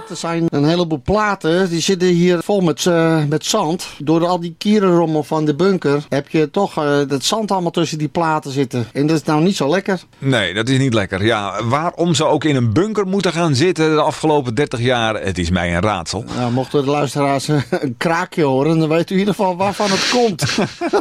Er zijn een heleboel platen, die zitten hier vol met zand. Door al die kierenrommel van de bunker heb je toch dat zand allemaal tussen die platen zitten. En dat is nou niet zo lekker. Nee, dat is niet lekker. Ja, waarom ze ook in een bunker moeten gaan zitten de afgelopen 30 jaar, het is mij een raadsel. Nou, mochten de luisteraars een kraakje horen, dan weet u in ieder geval waarvan het komt.